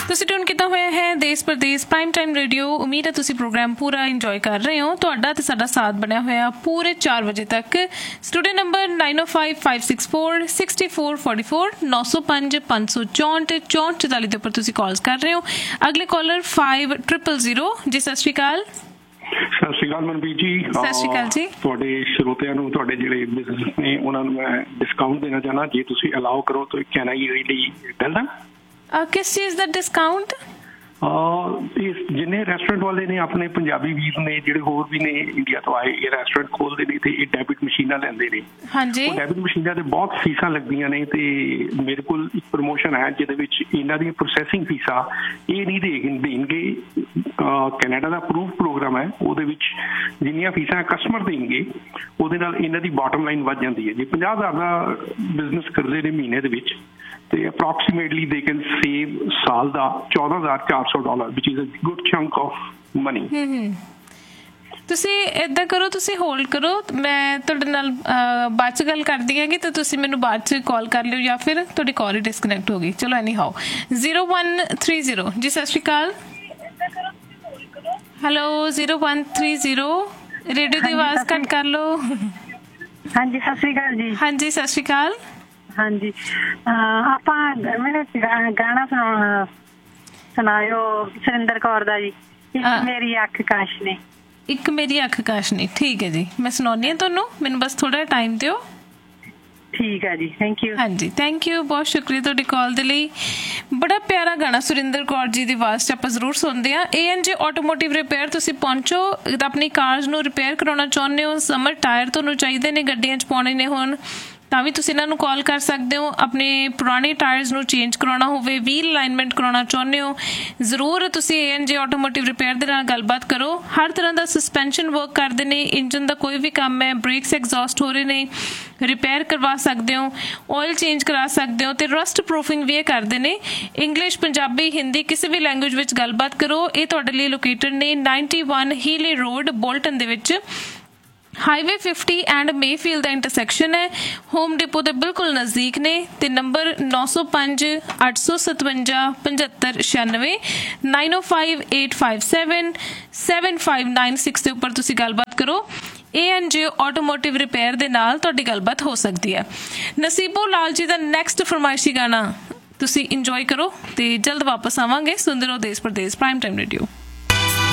ਤੁਸੀਂ ਟਿਊਨ ਕੀਤਾ ਹੋਇਆ ਹੈ ਦੇਸ਼ ਪ੍ਰਦੇਸ਼ ਪ੍ਰਾਈਮ ਟਾਈਮ ਰੇਡੀਓ। ਉਮੀਦ ਹੈ ਤੁਸੀਂ ਪ੍ਰੋਗਰਾਮ ਪੂਰਾ ਇੰਜੋਏ ਕਰ ਰਹੇ ਹੋ। ਤੁਹਾਡਾ ਤੇ ਸਾਡਾ ਸਾਥ ਬਣਿਆ ਹੋਇਆ ਪੂਰੇ 4 ਵਜੇ ਤੱਕ। ਸਟੂਡੀਓ ਨੰਬਰ 9055646444 905 564 6444 ਦੇ ਉੱਪਰ ਤੁਸੀਂ ਕਾਲਸ ਕਰ ਰਹੇ ਹੋ। ਅਗਲੇ ਕਾਲਰ 5000। ਜੀ ਸਤਿ ਸ਼੍ਰੀ ਅਕਾਲ। ਸਤਿ ਸ਼੍ਰੀ ਅਕਾਲ ਮਨਪ੍ਰੀਤ ਜੀ। ਸਤਿ ਸ਼੍ਰੀ ਅਕਾਲ ਜੀ। ਤੁਹਾਡੇ ਸਰੋਤਿਆਂ ਨੂੰ, ਤੁਹਾਡੇ ਜਿਹੜੇ ਬਿਜ਼ਨਸ ਨੇ ਉਹਨਾਂ ਨੂੰ ਮੈਂ ਡਿਸਕਾਊਂਟ ਦੇਣਾ ਚਾਹੁੰਦਾ, ਜੇ ਤੁਸੀਂ ਅਲਾਓ ਕਰੋ ਤਾਂ can I really tile them ਕਿਸ ਚੀਜ਼ ਦਾ ਡਿਸਕਾਊਂਟ? ਜਿੰਨੇ ਰੈਸਟੋਰੈਂਟ ਵਾਲੇ ਨੇ ਆਪਣੇ ਪੰਜਾਬੀ ਵੀਰ ਨੇ, ਜਿਹੜੇ ਹੋਰ ਵੀ ਨੇ ਇੰਡੀਆ ਤੋਂ ਆਏ, ਇਹ ਰੈਸਟੋਰੈਂਟ ਖੋਲਦੇ ਨੇ ਤੇ ਇਹ ਡੈਬਿਟ ਮਸ਼ੀਨਾਂ ਲੈਂਦੇ ਨੇ। ਹਾਂਜੀ, ਉਹ ਡੈਬਿਟ ਮਸ਼ੀਨਾਂ ਤੇ ਬਹੁਤ ਫੀਸਾਂ ਲੱਗਦੀਆਂ ਨੇ ਤੇ ਮੇਰੇ ਕੋਲ ਇੱਕ ਪ੍ਰਮੋਸ਼ਨ ਹੈ ਜਿਹਦੇ ਵਿੱਚ ਇਹਨਾਂ ਦੀਆਂ ਪ੍ਰੋਸੈਸਿੰਗ ਫੀਸਾਂ ਇਹ ਨਹੀਂ ਦੇਣਗੇ। ਕੈਨੇਡਾ ਦਾ ਅਪਰੂਵ ਪ੍ਰੋਗਰਾਮ ਹੈ, ਉਹਦੇ ਵਿੱਚ ਜਿੰਨੀਆਂ ਫੀਸਾਂ ਕਸਟਮਰ ਦੇਣਗੇ ਉਹਦੇ ਨਾਲ ਇਹਨਾਂ ਦੀ ਬਾਟਮ ਲਾਈਨ ਵੱਧ ਜਾਂਦੀ ਹੈ। ਜੇ 50,000 ਦਾ ਬਿਜ਼ਨਸ ਕਰਦੇ ਨੇ ਮਹੀਨੇ ਦੇ ਵਿੱਚ ਤੇ ਅਪਰੋਕਸੀਮੇਟਲੀ ਦੇ ਕੈਨ ਸੇਵ ਸਾਲ ਦਾ $14,400 which is a good chunk of money। ਤੁਸੀਂ ਏਦਾਂ ਕਰੋ, ਤੁਸੀਂ ਹੋਲਡ ਕਰੋ, ਮੈਂ ਤੁਹਾਡੇ ਨਾਲ ਬਾਅਦ 'ਚ ਗੱਲ ਕਰਦੀ ਹੈਗੀ ਤੇ ਤੁਸੀਂ ਮੈਨੂੰ ਬਾਅਦ 'ਚ ਕਾਲ ਕਰ ਲਿਓ ਜਾਂ ਫਿਰ ਤੁਹਾਡੀ ਕਾਲ ਹੀ ਡਿਸਕਨੈਕਟ ਹੋ ਗਈ। ਚਲੋ ਐਨੀ ਹਾਓ 0130। ਜੀ ਸਤਿ ਸ਼੍ਰੀ ਅਕਾਲ। ਹੈਲੋ 0130। ਰੇਡੀਓ ਦੀ ਆਵਾਜ਼ ਘੱਟ ਕਰ ਲਓ। ਹਾਂਜੀ ਸਤਿ ਸ਼੍ਰੀ ਅਕਾਲ ਜੀ। ਹਾਂਜੀ ਸਤਿ ਸ਼੍ਰੀ ਅਕਾਲ। ਹਾਂਜੀ ਆਪਾਂ ਮੈਨੂੰ ਗਾਣਾ ਸੁਣਾਇਓ ਸੁਰਿੰਦਰ ਕੌਰ ਦਾ ਜੀ, ਇੱਕ ਮੇਰੀ ਅੱਖ ਕਾਸ਼ਨੀ। ਇੱਕ ਮੇਰੀ ਅੱਖ ਕਾਸ਼ਨੀ, ਠੀਕ ਹੈ ਜੀ, ਮੈਂ ਸੁਣਾਉਂਦੀ ਹਾਂ ਤੁਹਾਨੂੰ, ਮੈਨੂੰ ਬਸ ਥੋੜਾ ਟਾਈਮ ਦਿਓ। ਠੀਕ ਹੈ ਜੀ, ਥੈਂਕ ਯੂ। ਹਾਂਜੀ ਥੈਂਕ ਯੂ, ਬਹੁਤ ਸ਼ੁਕਰੀਆ ਤੁਹਾਡੀ ਕਾਲ ਦੇ ਲਈ। ਬੜਾ ਪਿਆਰਾ ਗਾਣਾ ਸੁਰਿੰਦਰ ਕੌਰ ਜੀ ਦੀ ਆਵਾਜ਼ 'ਚ ਆਪਾਂ ਜ਼ਰੂਰ ਸੁਣਦੇ ਹਾਂ। ANJ ਆਟੋਮੋਟਿਵ ਰਿਪੇਅਰ, ਤੁਸੀਂ ਪਹੁੰਚੋ, ਆਪਣੀ ਕਾਰਜ਼ ਨੂੰ ਰਿਪੇਅਰ ਕਰਾਉਣਾ ਚਾਹੁੰਦੇ ਹੋ, ਸਮਰ ਟਾਇਰ ਤੁਹਾਨੂੰ ਚਾਹੀਦੇ ਨੇ, ਗੱਡੀਆਂ 'ਚ ਪਾਉਣੇ ਨੇ ਹੁਣ, ਤਾਂ ਵੀ ਤੁਸੀਂ ਇਹਨਾਂ ਨੂੰ ਕਾਲ ਕਰ ਸਕਦੇ ਹੋ। ਆਪਣੇ ਪੁਰਾਣੇ ਟਾਇਰਸ ਨੂੰ ਚੇਂਜ ਕਰਾਉਣਾ ਹੋਵੇ, ਵੀਲ ਅਲਾਈਨਮੈਂਟ ਕਰਾਉਣਾ ਚਾਹੁੰਦੇ ਹੋ, ਜ਼ਰੂਰ ਤੁਸੀਂ ANJ ਆਟੋਮੋਟਿਵ ਰਿਪੇਅਰ ਦੇ ਨਾਲ ਗੱਲਬਾਤ ਕਰੋ। ਹਰ ਤਰ੍ਹਾਂ ਦਾ ਸਸਪੈਂਸ਼ਨ ਵਰਕ ਕਰਦੇ ਨੇ, ਇੰਜਨ ਦਾ ਕੋਈ ਵੀ ਕੰਮ ਹੈ, ਬ੍ਰੇਕਸ ਐਗਜ਼ੌਸਟ ਹੋ ਰਹੇ ਨੇ, ਰਿਪੇਅਰ ਕਰਵਾ ਸਕਦੇ ਹੋ, ਆਇਲ ਚੇਂਜ ਕਰਾ ਸਕਦੇ ਹੋ ਤੇ ਰਸਟ ਪ੍ਰੂਫਿੰਗ ਵੀ ਇਹ ਕਰਦੇ ਨੇ। ਇੰਗਲਿਸ਼, ਪੰਜਾਬੀ, ਹਿੰਦੀ ਕਿਸੇ ਵੀ ਲੈਂਗੁਏਜ ਵਿੱਚ ਗੱਲਬਾਤ ਕਰੋ। ਇਹ ਤੁਹਾਡੇ ਲਈ ਲੋਕੇਟਡ ਨੇ 91 ਹੀਲੇ ਰੋਡ ਬੋਲਟਨ ਦੇ ਵਿੱਚ, highway 50 and Mayfield the intersection ਹੈ। ਹੋਮ ਡਿਪੋ ਦੇ ਬਿਲਕੁਲ ਨਜ਼ਦੀਕ ਨੇ ਤੇ ਨੰਬਰ 905 857 7596 905857 7596 ਦੇ ਉੱਪਰ ਤੁਸੀਂ ਗੱਲਬਾਤ ਕਰੋ। ANJ ਆਟੋਮੋਟਿਵ ਰਿਪੇਅਰ ਦੇ ਨਾਲ ਤੁਹਾਡੀ ਗੱਲਬਾਤ ਹੋ ਸਕਦੀ ਹੈ। ਨਸੀਬੋ ਲਾਲ ਜੀ ਦਾ ਨੈਕਸਟ ਫਰਮਾਇਸ਼ੀ ਗਾਣਾ ਤੁਸੀਂ ਇੰਜੋਏ ਕਰੋ ਤੇ ਜਲਦ ਵਾਪਸ ਆਵਾਂਗੇ। ਸੁਣਦੇ ਰਹੋ ਦੇਸ਼ ਪ੍ਰਦੇਸ਼ ਪ੍ਰਾਈਮ ਟਾਈਮ ਰੇਡੀਓ।